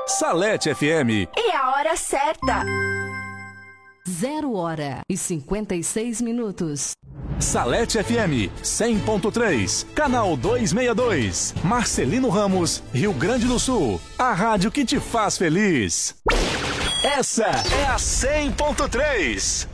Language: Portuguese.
Salete FM. E a hora certa. 0h56. Salete FM 100.3, canal 262, Marcelino Ramos, Rio Grande do Sul. A rádio que te faz feliz. Essa é a 100.3.